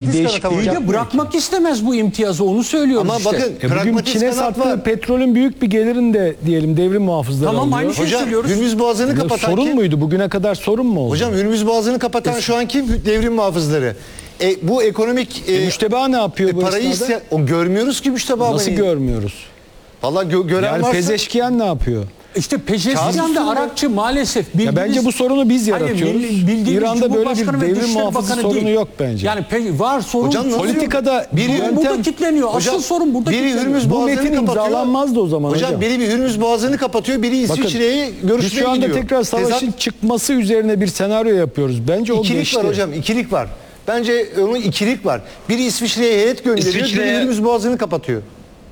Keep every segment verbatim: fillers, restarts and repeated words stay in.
bir değişikliği kanat İyi de bırakmak istemez bu imtiyazı, onu söylüyoruz Ama işte. bakın E bugün pragmatist Çin'e kanat var. sattığı petrolün büyük bir gelirini de diyelim devrim muhafızları Tamam, alıyor. aynı şey Hocam söylüyoruz. Hürmüz Boğazı'nı Ya kapatan sorun kim? muydu? Bugüne kadar sorun mu oldu? Hocam Hürmüz Boğazı'nı kapatan şu an kim? Devrim muhafızları. E, bu ekonomik E, e, müşteba ne yapıyor e, bu parayı esnada? isteyen, o görmüyoruz ki müşteba. Nasıl görmüyoruz? Vallahi gö gören Yani varsa Pezeşkiyan ne yapıyor? İşte Pezeşkiyan Kağıt da üstünde- Arakçı maalesef. Ya bildiğiniz- bence bu sorunu biz Hayır, yaratıyoruz. bil- bildiğiniz İran'da böyle bir Cumhurbaşkanı ve devrim Dışişleri muhafızı Bakanı sorunu değil. yok bence. Yani pe- var sorun. Hocam nasıl Politikada Biri- bir Bu- yöntem... burada kilitleniyor. Asıl Hocam, sorun burada biri kilitleniyor. Hürmüz Bu Boğazı'nı metin kapatıyor. imzalanmazdı o zaman hocam. Hocam biri bir Hürmüz Boğazı'nı kapatıyor, biri Bakın, İsviçre'ye biz görüşmeye şu anda gidiyor. tekrar savaşın Tezat- çıkması üzerine bir senaryo yapıyoruz. Bence o İkilik geçti. var hocam, ikilik var. Bence onun ikilik var. Biri İsviçre'ye heyet gönderiyor, biri İsviçre'ye- Hürmüz Boğazı'nı kapatıyor.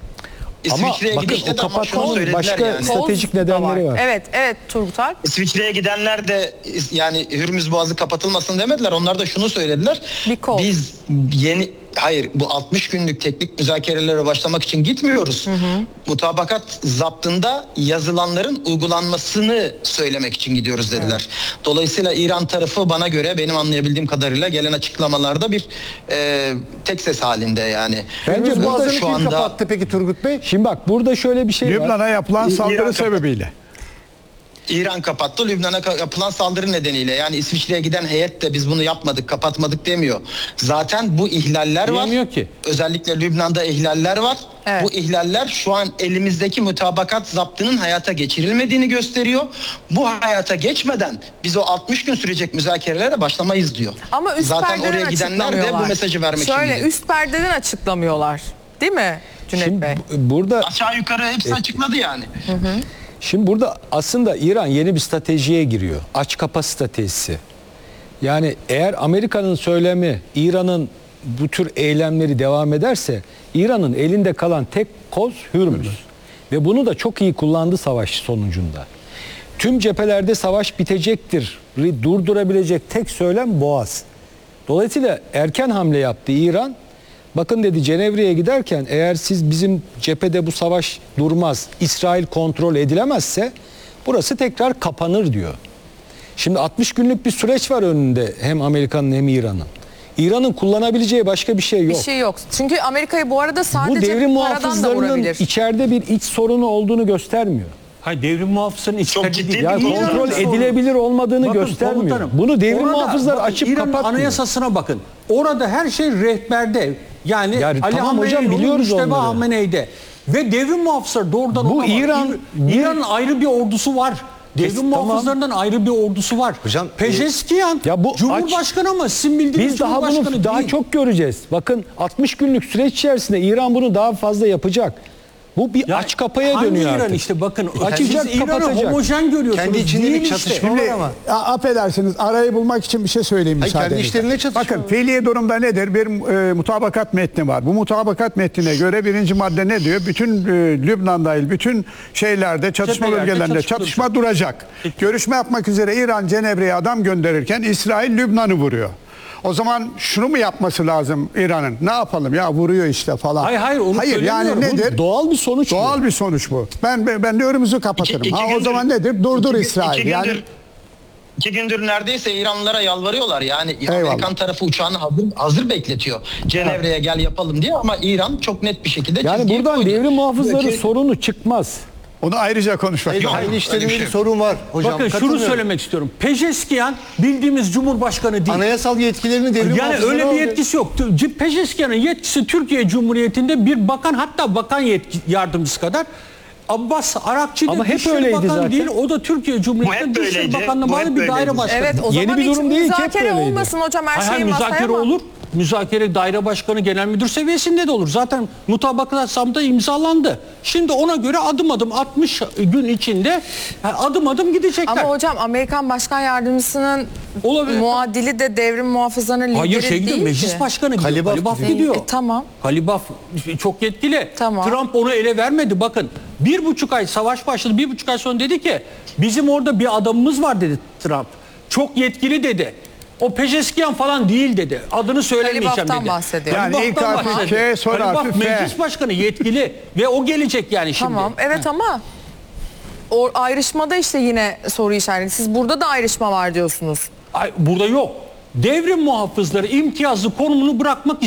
Ama İsviçre'ye bakın gidişte o de ama şunu kapatmanın söylediler başka yani. stratejik nedenleri var. Evet, evet Turgut Alp. İsviçre'ye gidenler de yani Hürmüz Boğazı kapatılmasın demediler. Onlar da şunu söylediler. Bir kol. Biz yeni hayır bu altmış günlük teknik müzakerelere başlamak için gitmiyoruz. Mutabakat zaptında yazılanların uygulanmasını söylemek için gidiyoruz dediler. Dolayısıyla İran tarafı bana göre benim anlayabildiğim kadarıyla gelen açıklamalarda bir e, tek ses halinde yani. Bence Hürmüz burada Boğazı'nı şu kim anda kapattı peki Turgut Bey? Şimdi bak burada şöyle bir şey var. Lübnan'a yapılan İran saldırı kapat- sebebiyle. İran kapattı. Lübnan'a ka- yapılan saldırı nedeniyle yani İsviçre'ye giden heyet de biz bunu yapmadık, kapatmadık demiyor. Zaten bu ihlaller var. Diyemiyor ki. Özellikle Lübnan'da ihlaller var. Evet. Bu ihlaller şu an elimizdeki mutabakat zaptının hayata geçirilmediğini gösteriyor. Bu hayata geçmeden biz o altmış gün sürecek müzakerelere başlamayız diyor. Ama üst Zaten perdeden oraya gidenler de açıklamıyorlar. bu mesajı vermek için Şöyle gidiyor. üst perdeden açıklamıyorlar. Değil mi Cüneyt Şimdi Bey? bu- burada Aşağı yukarı hepsi açıkladı yani. Şimdi burada aslında İran yeni bir stratejiye giriyor. Aç kapa stratejisi. Yani eğer Amerika'nın söylemi İran'ın bu tür eylemleri devam ederse İran'ın elinde kalan tek koz Hürmüz. Ve bunu da çok iyi kullandı savaş sonucunda. Tüm cephelerde savaş bitecektir. Durdurabilecek tek söylem Boğaz. Dolayısıyla erken hamle yaptı İran. Bakın dedi Cenevre'ye giderken eğer siz bizim cephede bu savaş durmaz, İsrail kontrol edilemezse burası tekrar kapanır diyor. Şimdi altmış günlük bir süreç var önünde hem Amerika'nın hem İran'ın. İran'ın kullanabileceği başka bir şey Bir yok. şey yok. Çünkü Amerika'yı bu arada Bu sadece devrim paradan da muhafızlarının vurabilir. içeride bir iç sorunu olduğunu göstermiyor. Hayır, devrim muhafızının içeride ciddi değil. bir Ya İran'ın kontrol sorunu. edilebilir olmadığını Bakın göstermiyor. komutanım, Bunu devrim orada- muhafızlar bakın, açıp İran'ın kapatmıyor. anayasasına bakın. Orada her şey rehberde. Yani Yani Ali tamam hocam, Hamene'nin, biliyoruz Müşteba onları. Hamene'yde. Ve devrim muhafızları doğrudan Bu ona bak. İran- İran'ın ayrı bir ordusu var. Devrim Kes- tamam. muhafızlarından ayrı bir ordusu var. Hocam, Pezeşkiyan Ya bu Cumhurbaşkanı ama sizin bildiğiniz Biz daha Cumhurbaşkanı bunu daha değil. çok göreceğiz. Bakın altmış günlük süreç içerisinde İran bunu daha fazla yapacak. Bu bir Ya aç kapaya hangi dönüyor İran artık. işte bakın. Açacak, siz İran'ı kapatacak. homojen görüyorsunuz. Kendi içinde Değil bir işte. çatışma var Şimdi ama. a- affedersiniz arayı bulmak için bir şey söyleyeyim Hayır, kendi müsaadenizle. işlerine çatışma Bakın var. fiili durumda nedir? Bir e, mutabakat metni var. Bu mutabakat metnine göre birinci madde ne diyor? Bütün e, Lübnan dahil bütün şeylerde çatışma Cephelerde bölgelerinde çatışma çatışma duracak. Görüşme yapmak üzere İran Cenevre'ye adam gönderirken İsrail Lübnan'ı vuruyor. O zaman şunu mu yapması lazım İran'ın? Ne yapalım ya vuruyor işte falan. Hayır, hayır, onu Hayır yani söylemiyorum. nedir? Doğal bir sonuç bu. Doğal bir sonuç bu. Ben ben, ben de önümüzü kapatırım. İki- iki ha o gündür- zaman nedir? Durdur iki- İsrail. iki yani gündür- İki gündür neredeyse İranlılara yalvarıyorlar. Yani Eyvallah. Amerikan tarafı uçağını hazır, hazır bekletiyor. Cenevre'ye gel yapalım diye ama İran çok net bir şekilde Yani çizgiyi buradan koydu. devrim muhafızları Diyor ki, sorunu çıkmaz. onu ayrıca konuşmak Hayır, lazım. aynı öyle işlerinde bir bir şey. sorun var hocam. Bakın şunu katılıyorum. söylemek istiyorum. Pezeşkiyan bildiğimiz Cumhurbaşkanı değil. Anayasal yetkilerini devrim Yani muhafızları öyle bir aldı. yetkisi yok. Pezeşkiyan'ın yetkisi Türkiye Cumhuriyeti'nde bir bakan, hatta bakan yetki, yardımcısı kadar. Abbas Arakçı da Ama hep Dışişleri öyleydi Bakanı zaten. değil. O da Türkiye Cumhuriyeti'nde hep Dışişleri böyleydi, Bakanlığı'na bu bağlı hep bir daire böyleydi. başkanı. Evet o Yeni zaman bir hiç durum değil ki, hep müzakere böyleydi. olmasın hocam her Hayır, şeyi hayır, masaya müzakere mı? olur. Müzakere daire başkanı, genel müdür seviyesinde de olur. Zaten mutabakat zaptı imzalandı. Şimdi ona göre adım adım altmış gün içinde adım adım gidecekler. Ama hocam Amerikan Başkan Yardımcısının Olabilir. muadili de devrim muhafızlarının lideri Hayır şey gidiyor, değil meclis ki. başkanı gidiyor. Kalibaf Kalibaf gidiyor. gidiyor. E, tamam. Kalibaf çok yetkili. Tamam. Trump onu ele vermedi. Bakın bir buçuk ay savaş başladı. Bir buçuk ay sonra dedi ki bizim orada bir adamımız var dedi Trump. Çok yetkili dedi. O Pezeşkiyan falan değil dedi. Adını söylemeyeceğim Kalibaf'tan dedi. bahsediyor. Yani ilk Kalibaf'tan harfi bahsediyor. K, son Kalibaf harfi F. meclis başkanı yetkili ve o gelecek yani şimdi. Tamam evet ama o ayrışmada işte yine soru işareti. Siz burada da ayrışma var diyorsunuz. Ay, burada yok. Devrim muhafızları imtiyazlı konumunu bırakmak